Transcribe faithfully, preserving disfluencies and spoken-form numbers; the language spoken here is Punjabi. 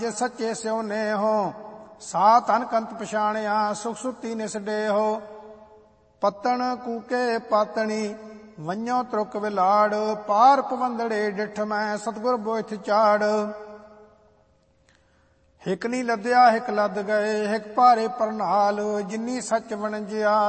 ਜੇ ਸੱਚੇ ਸਿਉਨੇ ਹੋ ਸਾ ਤਨ ਕੰਤ ਪਛਾਣਿਆ, ਸੁਖ ਸੁੱਤੀ ਨਿਸ ਡੇਹੋ। ਪੱਤਣ ਕੂਕੇ ਪਾਤਣੀ ਵੰਝੋ ਤਰੁਕ ਵਿਲਾੜ, ਪਾਰ ਪਵੰਦੜੇ ਡਿਠ ਮੈਂ ਸਤਿਗੁਰ ਬੋਇਥ ਚਾੜ। ਹਿਕ ਨੀ ਲੱਦਿਆ ਹਿਕ ਲੱਦ ਗਏ, ਹਿਕ ਭਾਰੇ ਪਰਨਾਲ, ਜਿਨੀ ਸੱਚ ਵਣਜਿਆ